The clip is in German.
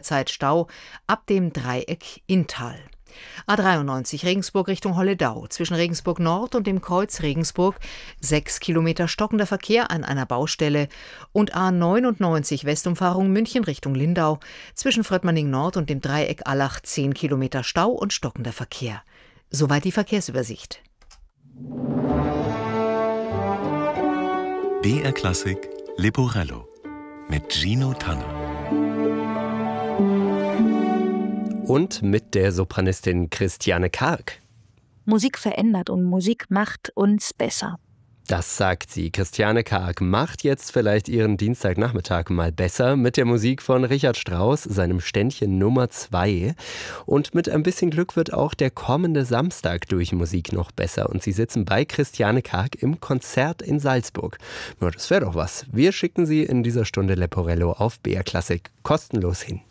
Zeit Stau ab dem Dreieck Inntal. A93 Regensburg Richtung Holledau. Zwischen Regensburg Nord und dem Kreuz Regensburg 6 Kilometer stockender Verkehr an einer Baustelle. Und A99 Westumfahrung München Richtung Lindau. Zwischen Fröttmanning Nord und dem Dreieck Allach 10 Kilometer Stau und stockender Verkehr. Soweit die Verkehrsübersicht. BR Klassik Leporello mit Gino Tanner. Und mit der Sopranistin Christiane Karg. Musik verändert und Musik macht uns besser. Das sagt sie. Christiane Karg macht jetzt vielleicht ihren Dienstagnachmittag mal besser mit der Musik von Richard Strauss, seinem Ständchen Nummer 2. Und mit ein bisschen Glück wird auch der kommende Samstag durch Musik noch besser. Und sie sitzen bei Christiane Karg im Konzert in Salzburg. Ja, das wäre doch was. Wir schicken sie in dieser Stunde Leporello auf BR Klassik kostenlos hin.